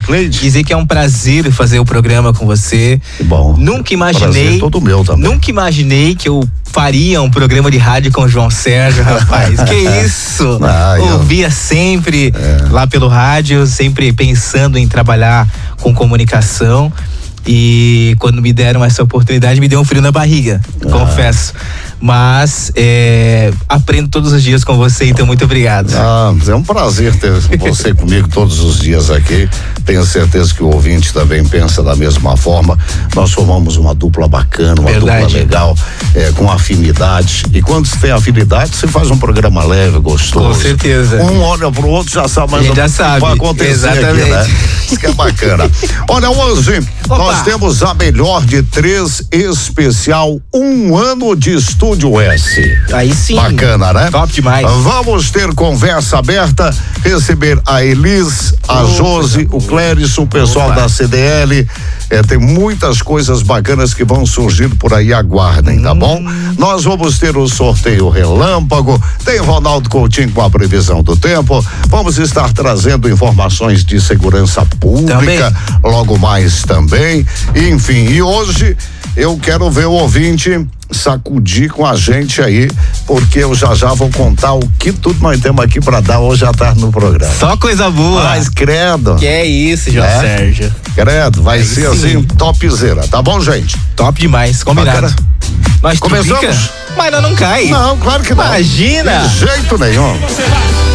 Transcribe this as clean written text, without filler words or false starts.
Cleide. Dizer que é um prazer fazer o programa com você. Que bom. Nunca imaginei. Prazer todo meu também. Nunca imaginei que eu faria um programa de rádio com o João Sérgio, rapaz. Que isso? Ouvia sempre lá pelo rádio, sempre pensando em trabalhar com comunicação. E quando me deram essa oportunidade, me deu um frio na barriga, confesso. Mas aprendo todos os dias com você, então muito obrigado. É um prazer ter você comigo todos os dias aqui. Tenho certeza que o ouvinte também pensa da mesma forma. Nós formamos uma dupla bacana, uma dupla legal, com afinidade. E quando você tem afinidade, você faz um programa leve, gostoso. Com certeza. Um olha pro outro, já sabe mais ou menos o que vai acontecer. Exatamente. Aqui, né? Isso que é bacana. Olha, hoje nós temos a melhor de 3 especial 1 ano de Estúdio S. Aí sim. Bacana, né? Top demais. Vamos ter conversa aberta, receber a Elis, a Josi, o Clérison, o pessoal da CDL. Tem muitas coisas bacanas que vão surgir por aí, aguardem, tá bom? Nós vamos ter o sorteio relâmpago, tem Ronaldo Coutinho com a previsão do tempo, vamos estar trazendo informações de segurança pública, logo mais também, enfim, e hoje eu quero ver o ouvinte sacudir com a gente aí, porque eu já vou contar o que tudo nós temos aqui pra dar hoje à tarde no programa. Só coisa boa. Mas credo. Que é isso, João Sérgio. Credo, vai ser assim, topzera, tá bom, gente? Top demais, combinado. Bacana. Nós começamos? Mas não cai. Não, claro que não. Imagina. De jeito nenhum.